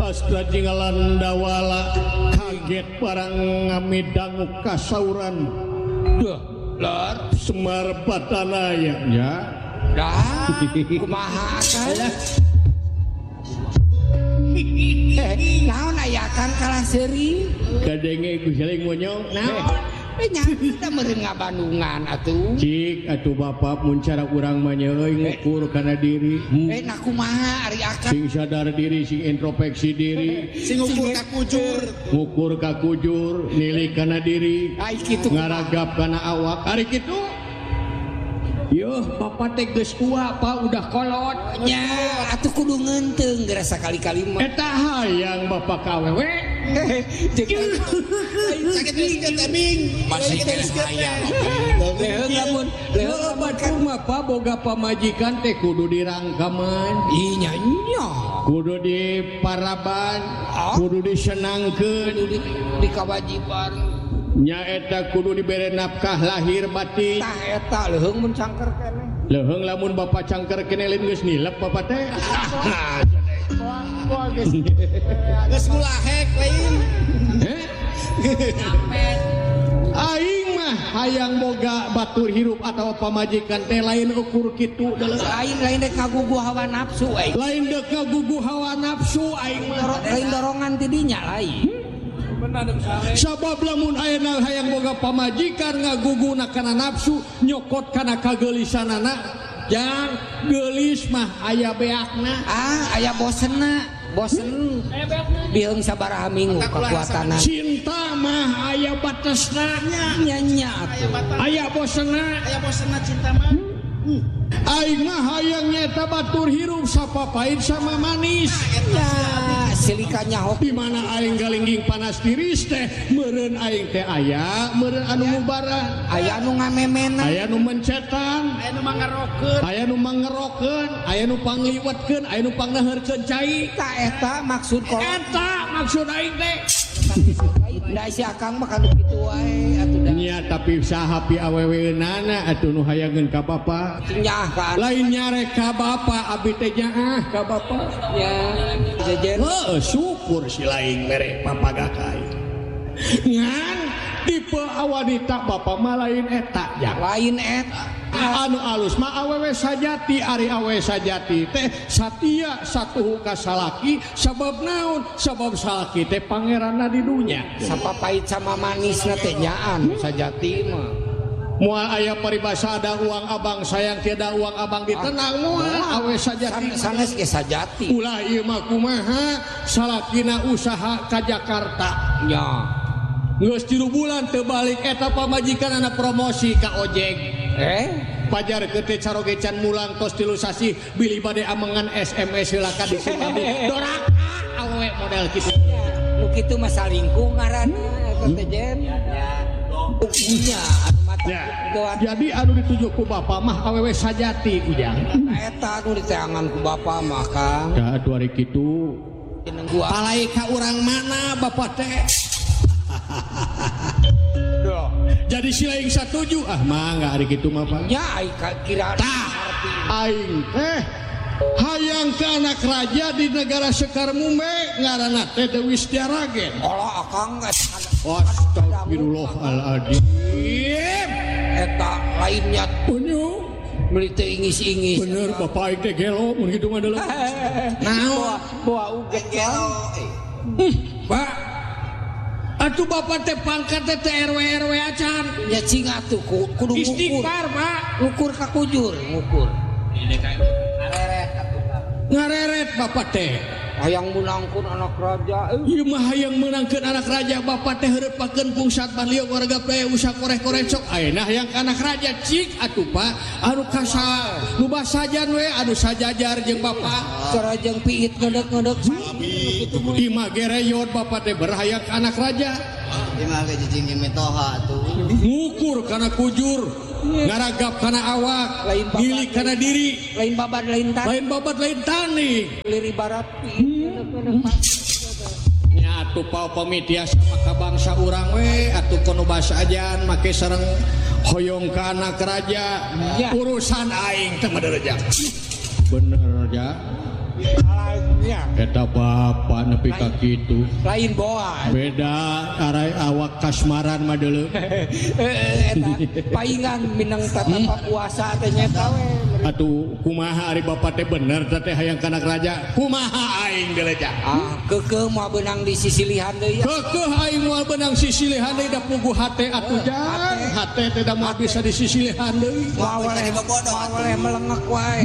Astrajingalandawala kaget barang ngamidang kasauran. Duh, Lord Semar Batanaya ya. dah kumaha kan naon aya kan kalah seuri Kadenge ku saling monyong. naon nyata meureun ngabandungan atuh Cik atuh bapak mun cara urang mah euy ngukur kana diri. nah kumaha ari akan Sing sadar diri, sing introspeksi diri, sing ukur ka kujur ngukur ka kujur, nilik kana diri, ai kitu ngaragap kana awak. Ari kitu. Yo, bapak teh geus tua, Pak, udah kolot. nya atuh kudu ngeunteung geura sakali-kali mah Eta hayang bapak kawewe. sakit miskin teming masih teh hayang Leheung lamun leheung batu mah Pak boga pamajikan teh kudu dirangkaman, ih nya kudu diparaban, kudu disenangkeun, di kawajiban nya eta kudu dibere nafkah lahir batin. tah eta leuheung mun cangker keneh Leheung lamun bapak cangker kene lain geus nilep bapak teh. geus ngulahek lain Aing mah hayang boga batur hirup atau pamajikan teh lain ukur kitu deuleu. lain dek ngagugu hawa nafsu Lain dek ngagugu hawa nafsu aing mah. lain dorongan tidinya lain Sabab lamun ayeuna hayang boga pamajikan ngaguguna kana nafsu nyokot kana kageulisanana jang geulis mah aya beakna. aya bosen biheung sabaraha minggu kekuatanan Cinta mah aya batasna nya atuh aya bosenna. aya bosenna cinta mah Aing mah hayang nyeta batur hirup sapapait sama manis. ya silikanya hok Di mana aing galingging panas tiris teh meureun aing teh aya meureun anu mubaran, aya anu ngamemena aya nu mencetan, aya nu mangarokeun aya nu mangerokeun, aya nu pangliwetkeun, aya nu pangnaheurkeun cai. eta maksud kok Eta maksud aing teh. da si akang mah kanu kitu wae atuh da Nya tapi saha pi aweweunana atuh nu hayangeun ka bapa. nyah ka Lain nyarek ka bapa abi teh nyaah ka bapa. ya jejen Heuh syukur si laing mere papagakai. Ngan tipe wanita bapa mah lain eta ya. lain eta Anu alus mah awewe sajati, ari awewe sajati teh satia satuhu ka salaki sabab naon? Sabab salaki teh pangeranna di dunya. sapapait sama manisna teh nyaan sajati mah Moal aya paribasa ada uang abang sayang tiada uang abang ditenang moal awewe sajati. sanes ge sajati Ulah ieu mah kumaha salakina usaha ka Jakarta. nya Geus 3 bulan teu balik eta pamajikan anak promosi ka ojek. Pajar kete carogecan mulang tos 3 sasi bili bade amengan SMS heula ka di Sumadi. Doraka awewe model kitu. nu kitu mah salingkuh ngaranna eta teh jen nya anu mata Ya. doan Jadi anu dituju ku bapa mah awewe sajati ujang. eta anu diteangan ku bapa mah Kang Da atuh ari kitu. jeneng gua Palai ka urang mana bapa teh? Jadi si laing satuju mah enggak hari kitu mah Pak. nya ai kira Tah aing teh hayang ke anak raja di negara Sekar Mumbe ngaranna teh Dewi Setiaragen. olah akang Astagfirullahaladzim. eta lainnya Bener, meuli teu ingis-ingis bener bapak aing teh gelo mun kitu mah deuleu. naon bawa uge gelo Pak, atuh bapak teh pangkat teh RW acan. nya cing atuh kudu ngukur Istighfar, Pak. ngukur ka kujur ngukur Ngareret bapak teh. hayang menangkun anak raja Ieu mah hayang menangkeun anak raja bapak teh heurepakeun pungsat Barliok warga play usah koreh-koreh sok ayeuna hayang ka anak raja cik atuh Pak anu kasa nu basajan we anu sajajar jeung bapak sarajeng piit ngedek-ngedek kitu mah imah gereyot bapak teh berhayang ka anak raja imah ge jijing metoha tuh ngukur kana kujur ngaragap kana awak Lain babat. milik kana diri lain babat lain tan lain babat lain tani liri barat nya atuh pau pamitia sama ka bangsa urang we atuh kono basa ajan make sareng hoyong ka anak raja Ya. urusan aing teh meureun ja bener ja ya. Eta bapak nepi ka kitu. Lain boa. Beda arai awak kasmaran mah deuleu. Eta paingan minang tatapa puasa teh nyata we. Atuh kumaha ari bapak teh bener teh hayang kana raja. Kumaha aing deuleu ja. Keukeuh moal beunang di sisilihan deui ya. Keukeuh aing moal beunang sisilihan deui da puguh hate atuh jang. Hate teh da moal bisa di sisilihan deui. Moal boleh melengek wae.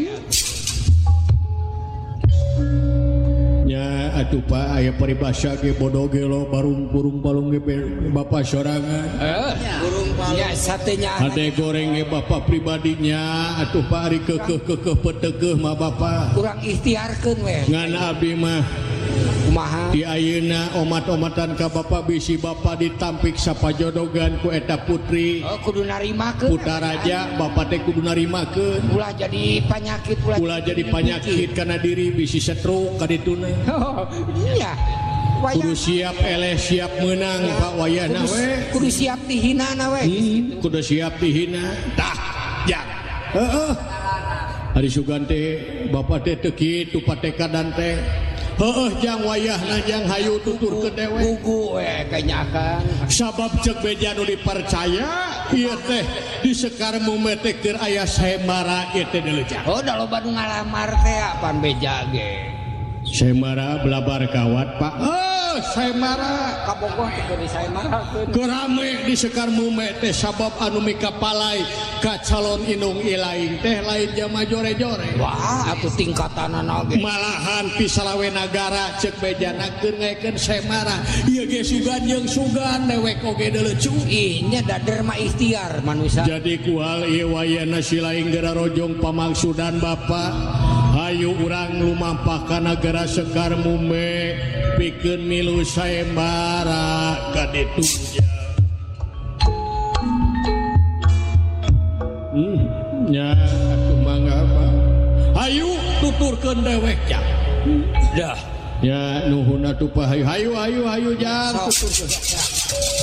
Nya atuh Pak aya paribasa ge bodoh ge lo barung kurung balung ge bapak sorangan. Burung palu. Ya satenya Hade goreng ge bapak pribadinya atuh Pak ari keukeuh peteukeuh mah bapak. kurang ikhtiarkeun we. Ngan abdi mah Kumaha? di ayeuna omat-omatan ka bapak bisi bapak ditampik sapajodogan ku eta putri Kudu narimakeun. Putaraja bapak teh kudu narimakeun. Ulah jadi penyakit Ulah jadi penyakit kana diri bisi stroke ka dituna. Oh, iya. Kudu siap eleh siap menang Pak wayahna we. Kudu siap dihinana we. Kudu siap dihina. Tah, jak. Heeh. Ari sugan teh bapak teh teu kitu patekadan teh. Heeh jang wayahna jang hayu tuturkeun dewe. Gugu we kanyakan. Sabab cek beja nu dipercaya ieu teh di sekar mume teh keur aya saemara ieu teh deuleu jak. Oh, da loba nu ngalamar teh pan beja ge. Saemara belabar kawat Pak. Saemara Kabogoh teh geus saemarakeun. gerame di sekar mume teh sabab anu mika palai ka calon inung ilaing teh lain jama jore-jore. Wah, atuh tingkatanana ge. Malahan pisalawe nagara cek bejana keur ngaekeun saemara. Ieu ge sugan jeung sugan dewek oge deuleu cu. Nya dader mah ikhtiar manusia. Jadi kual ieu wayana silaing geura rojong pamangsudan Bapak. Hayu urang lumampah ka nagara sekar mume pikeun milu saemara ka ditu. Nya atuh mangga Pak. Hayu tuturkeun dewek ja. Dah. Ya nuhun atuh Pak hayu jang Sok. tuturkeun.